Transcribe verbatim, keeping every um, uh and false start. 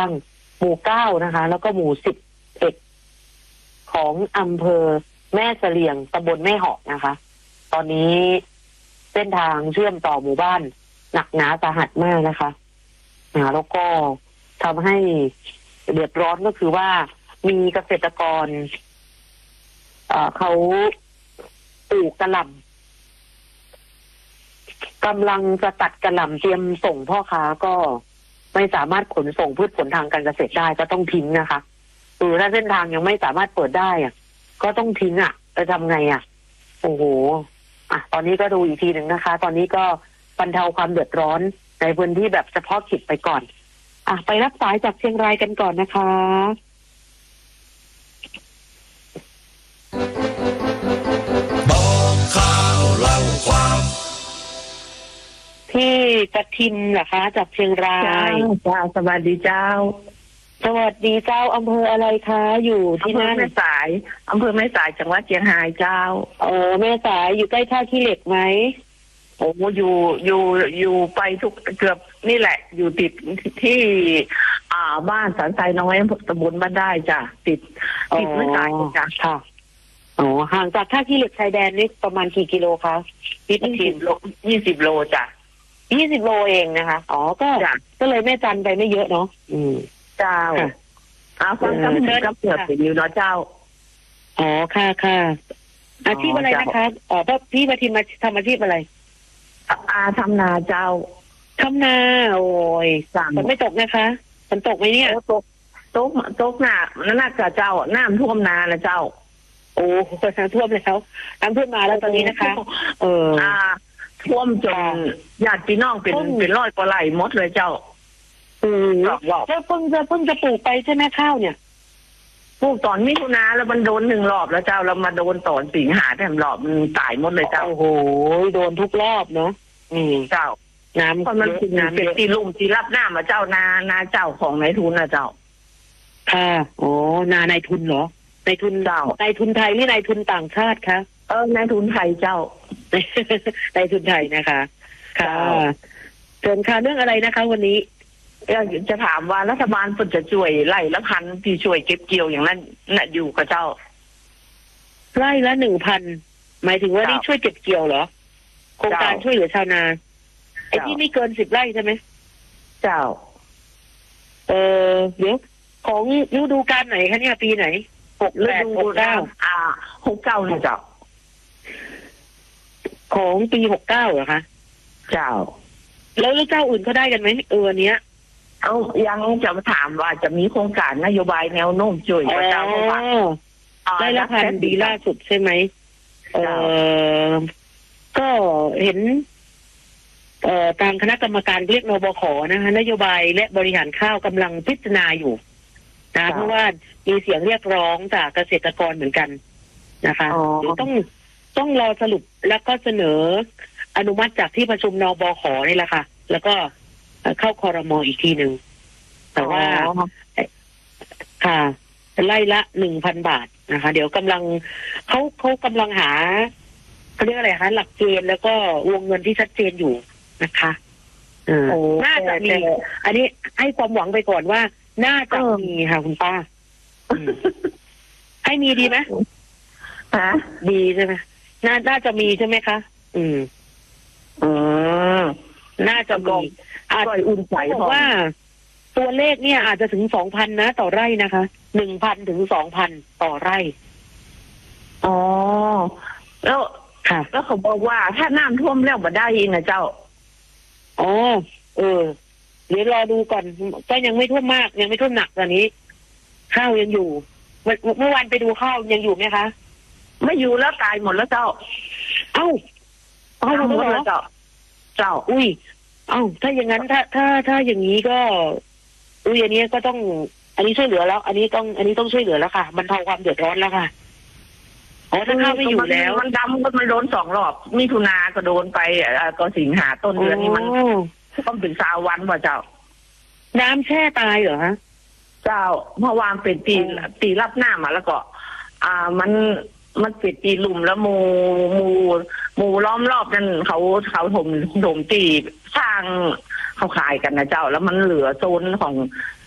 างหมู่เก้านะคะ แล้วก็หมู่สิบเอ็ดของอำเภอแม่เสลียงตำบลแม่เหาะนะคะ ตอนนี้เส้นทางเชื่อมต่อหมู่บ้านหนักหนาสาหัสมากนะคะนะแล้วก็ทำให้เดือดร้อนก็คือว่ามีเกษตรกรเอ่อเขาปลูกกระหล่ำกำลังจะตัดกระหล่ำเตรียมส่งพ่อค้าก็ไม่สามารถขนส่งพืชผลทางการเกษตรได้ก็ต้องทิ้งนะคะคือถ้าเส้นทางยังไม่สามารถเปิดได้อ่ะก็ต้องทิ้งอ่ะจะทำไงอ่ะโอ้โหอ่ะตอนนี้ก็ดูอีกทีหนึ่งนะคะตอนนี้ก็บรรเทาความเดือดร้อนในพื้นที่แบบเฉพาะกิจไปก่อนอ่ะไปรับสายจากเชียงรายกันก่อนนะคะบอกข่าวเล่าความที่กระทิมเหรอคะจากเชียงรายเจ้าสวัสดีเจ้าสวัสดีเจ้าอำเภออะไรคะอยู่ที่นั่นอำเภอแม่สายอำเภอแม่สายจังหวัดเชียงรายเจ้าโอ้แม่สายอยู่ใกล้ท่าขี้เหล็กไหมโอ้อยู่อยู่อยู่ไปทุกเกือบนี่แหละอยู่ติดที่อ่าบ้านสันทรายน้อยตำบลบ้านได้จ้ะติดติดแม่สายจ้ะค่ะอ๋อห่างจากท่าขี้เหล็กชายแดนนี่ประมาณกี่กิโลคะยี่สิบโลยี่สิบโลจ้ะยี่สิบโลเองนะคะอ๋อก็ก็เลยแม่จันไปไม่เยอะเนาะอืมเจ้าอาฟังคำเชิญกับเผื่อเป็นอยู่เนาะเจ้าอ๋อค่ะค่ะอาชีพอะไรนะคะอ๋อพี่มาทีมาทำอาชีพอะไรอาทำนาเจ้าทำนาโอ้ยฝนไม่ตกนะคะฝนตกไหมเนี่ยตกตกตกหนักนั่นน่ะเจ้าน้ำท่วมนาแล้วเจ้าโอ้น้ำท่วมแล้วน้ำท่วมมาแล้วตอนนี้นะคะเอออ่าท่วมจนญาติพี่น้องเป็นเป็นร้อยกว่าไร่หมดเลยเจ้าอืมจะเพิ่งจะเพิ่งจะปลูกไปใช่ไหมข้าวเนี่ยปลูกตอนมิถุนาแล้วมันโดนหนึ่งรอบแล้วเจ้าเรามาโดนตอนสิงหาแถมรอบมันตายหมดเลยเจ้าโอ้โหโดนทุกรอบเนาะอืมเจ้าน้ำมันเป็นน้ำเป็นตีลุ่มตีรับหน้ามาเจ้านานาเจ้าของนายทุนนะเจ้าค่ะโอ้นานายทุนเหรอนายทุนเจ้านายทุนไทยหรือนายทุนต่างชาติคะเออนายทุนไทยเจ้านายทุนไทยนะคะค่ะเชิญค่ะเรื่องอะไรนะคะวันนี้อยากจะถามว่ารัฐบาลควรจะช่วยไล่ละพันที่ช่วยเก็บเกี่ยวอย่างนั้นน่ะอยู่กับเจ้าไล่ละหนึ่งพันหมายถึงว่านี่ช่วยเก็บเกี่ยวเหรอโครงการช่วยเหลือชาวนาไอ้ที่ไม่เกินสิบไร่ใช่ไหมเจ้าเออเดี๋ยวของฤดูกาลไหนคะเนี่ยปีไหนหกแปดหกเก้าอ่าหกเก้าเนี่ยเจ้าของปีหกเก้าเหรอคะเจ้าแล้วเจ้าอื่นเขาได้กันไหมเออเนี้ยเอายังจะมาถามว่าจะมีโครงการนโยบายแนวโน้มช่วยกับเจ้าเพราะว่าได้ละพันดีล่าสุดใช่ไหมเออก็เห็นเอ่อทางคณะกรรมการเรียกนบขนะคะนโยบายและบริหารข้าวกำลังพิจารณาอยู่นะเพราะว่ามีเสียงเรียกร้องจากเกษตรกรเหมือนกันนะคะเดี๋ยวต้องต้องรอสรุปแล้วก็เสนออนุมัติจากที่ประชุมนบขนี่แหละค่ะแล้วก็เข้าครม.อีกทีหนึ่งแต่ว่าค่ะไล่ละหนึ่งพันบาทนะคะเดี๋ยวกำลังเขาเขากำลังหาเขาเรียกอะไรคะหลักเกณฑ์แล้วก็วงเงินที่ชัดเจนอยู่นะคะเออน่าจะมีอันนี้ให้ความหวังไปก่อนว่าน่าจะมีค่ะคุณป้าให้มีดีไหมฮะดีใช่ไหมน่าน่าจะมีใช่ไหมคะอืมอืมน่าจะมีอาจจะอุ่นใจบอกว่าตัวเลขเนี่ยอาจจะถึงสองพันนะต่อไร่นะคะหนึ่งพันถึงสองพันต่อไร่อ๋อแล้วค่ะแล้วเขาบอกว่าถ้าน้ำท่วมแล้วมาได้ยินนะเจ้าอ๋อเออเดี๋ยวรอดูก่อนก็ยังไม่ท่วมมากยังไม่ท่วมหนักตอนนี้ข้าวยังอยู่เมื่อเมื่อวานไปดูข้าวยังอยู่ไหมคะไม่อยู่แล้วตายหมดแล้วเจ้าเอ้าตายหมดแล้วเจ้าเจ้าอุ้ยเอ้าถ้าอย่างนั้นถ้าถ้าถ้าอย่างนี้ก็อุ้ยอันนี้ก็ต้องอันนี้ช่วยเหลือแล้วอันนี้ต้องอันนี้ต้องช่วยเหลือแล้วค่ะบรรเทาความเดือดร้อนแล้วค่ะอ๋อถ้าข้าวไม่อยู่แล้วมันดำก็มันโดนสองรอบมิถุนาก็โดนไปก็สิงหาต้นเดือนนี้มันต้องถึงสามวันป่ะเจ้าน้ำแช่ตายเหรอฮะเจ้าเมื่อวานเป็นตีตีรับหน้ามาแล้วก็อ่ามันมันปิดตีลุ่มแล้วมูมูมูล้อมรอบนั่นเขาเขาถมถมตีสร้างเขาขายกันนะเจ้าแล้วมันเหลือโซนของ